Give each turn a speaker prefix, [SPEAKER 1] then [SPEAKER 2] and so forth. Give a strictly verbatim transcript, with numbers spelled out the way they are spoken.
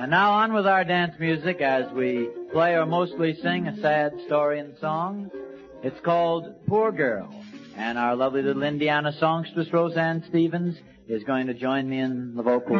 [SPEAKER 1] And now on with our dance music as we play or mostly sing a sad story and song. It's called Poor Girl. And our lovely little Indiana songstress, Roseanne Stevens, is going to join me in the vocal.